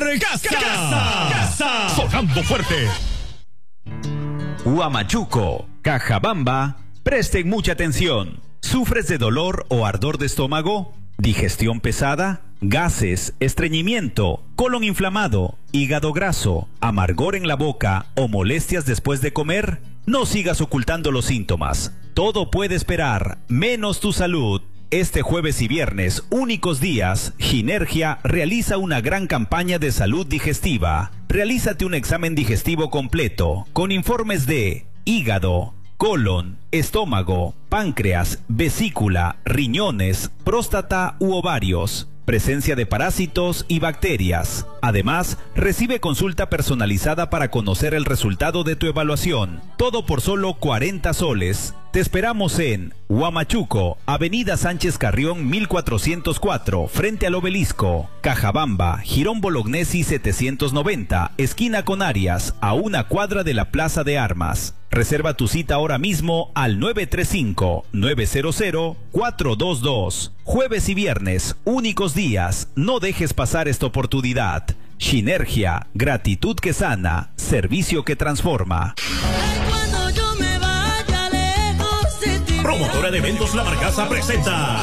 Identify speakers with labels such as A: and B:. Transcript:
A: Casa. Sonando fuerte.
B: Huamachuco, Cajabamba, presten mucha atención. ¿Sufres de dolor o ardor de estómago? ¿Digestión pesada? ¿Gases, estreñimiento, colon inflamado, hígado graso, amargor en la boca o molestias después de comer? No sigas ocultando los síntomas. Todo puede esperar, menos tu salud. Este jueves y viernes, únicos días, Ginergia realiza una gran campaña de salud digestiva. Realízate un examen digestivo completo, con informes de hígado, colon, estómago, páncreas, vesícula, riñones, próstata u ovarios, presencia de parásitos y bacterias. Además, recibe consulta personalizada para conocer el resultado de tu evaluación. Todo por solo 40 soles. Te esperamos en Huamachuco, Avenida Sánchez Carrión 1404, frente al Obelisco. Cajabamba, Jirón Bolognesi 790, esquina con Arias, a una cuadra de la Plaza de Armas. Reserva tu cita ahora mismo al 935-900-422. Jueves y viernes, únicos días. No dejes pasar esta oportunidad. Ginergia, gratitud que sana, servicio que transforma.
A: Promotora de eventos La Marcaza presenta